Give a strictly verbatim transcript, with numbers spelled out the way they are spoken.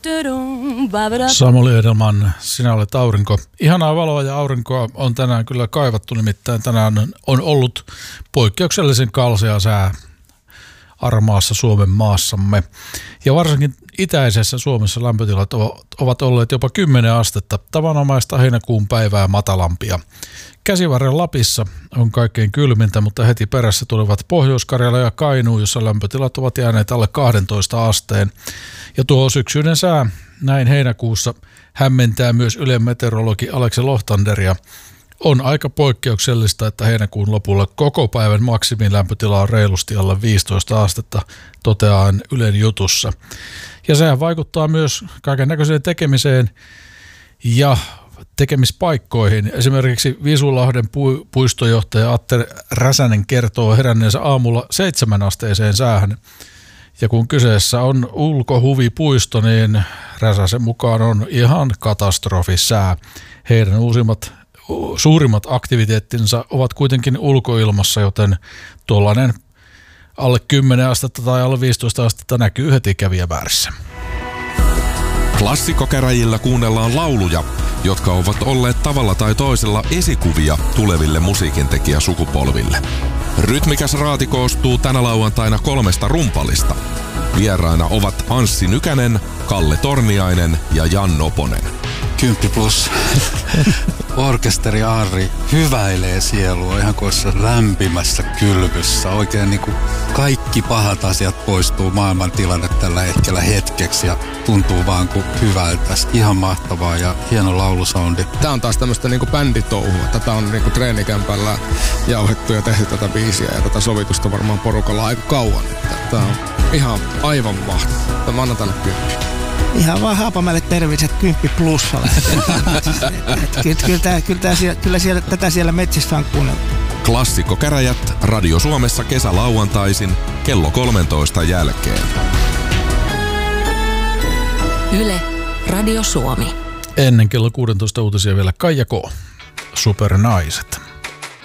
Samuli Edelman, sinä olet aurinko. Ihanaa valoa ja aurinkoa on tänään kyllä kaivattu, nimittäin tänään on ollut poikkeuksellisen kalsea sää armaassa Suomen maassamme. Ja varsinkin itäisessä Suomessa lämpötilat ovat olleet jopa kymmenen astetta, tavanomaista heinäkuun päivää matalampia. Käsivarren Lapissa on kaikkein kylmintä, mutta heti perässä tulevat Pohjois-Karjala ja Kainuu, jossa lämpötilat ovat jääneet alle kahdentoista asteen. Ja tuo syksyinen sää näin heinäkuussa hämmentää myös Ylen meteorologi Aleksi Lohtanderia. On aika poikkeuksellista, että heinäkuun lopulla koko päivän maksimilämpötila on reilusti alle viisitoista astetta, toteaa Ylen jutussa. Ja sehän vaikuttaa myös kaiken näköiseen tekemiseen ja tekemispaikkoihin. Esimerkiksi Visulahden pu- puistojohtaja Atte Räsänen kertoo heränneensä aamulla seitsemän asteeseen säähän. Ja kun kyseessä on ulkohuvipuisto, niin Räsäsen mukaan on ihan katastrofisää. Heidän uusimmat, suurimmat aktiviteettinsa ovat kuitenkin ulkoilmassa, joten tuollainen alle kymmenen astetta tai alle viisitoista astetta näkyy heti kävijämäärissä. Klassikkokäräjillä kuunnellaan lauluja, jotka ovat olleet tavalla tai toisella esikuvia tuleville musiikintekijäsukupolville. Rytmikäs raati koostuu tänä lauantaina kolmesta rumpalista. Vieraina ovat Anssi Nykänen, Kalle Torniainen ja Jan Noponen. Kymppi plus. Orkesteri Arri hyväilee sielua ihan koissa lämpimässä kylvyssä. Oikein niin kuin kaikki pahat asiat poistuu maailman tilanne tällä hetkellä hetkeksi ja tuntuu vaan kuin hyvältä. Ihan mahtavaa ja hieno laulusoundi. Tää on taas tämmöistä niinku bänditouhua. Tätä on niinku treenikämpällä jauhettu ja tehty tätä biisiä ja tätä sovitusta varmaan porukalla aika kauan. Tää on ihan aivan mahtavaa. Mä annan tänne kymppi. Ihan vaan Haapamäelle terveiset kymppi plussalle. Kyllä, kyllä, kyllä, kyllä siellä, tätä siellä metsissä on kuunneltu. Klassikkokäräjät Radio Suomessa kesälauantaisin kello kolmentoista jälkeen. Yle, Radio Suomi. Ennen kello kuusitoista uutisia vielä Kaija K. Supernaiset.